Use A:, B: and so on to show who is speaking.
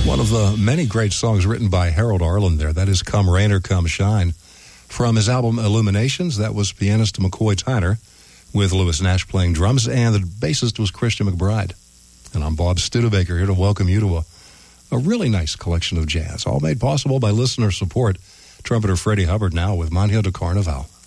A: One of the many great songs written by Harold Arlen there. That is Come Rain or Come Shine. From his album Illuminations, that was pianist McCoy Tyner with Lewis Nash playing drums, and the bassist was Christian McBride. And I'm Bob Studebaker here to welcome you to a really nice collection of jazz, all made possible by listener support. Trumpeter Freddie Hubbard now with Manhã do Carnaval.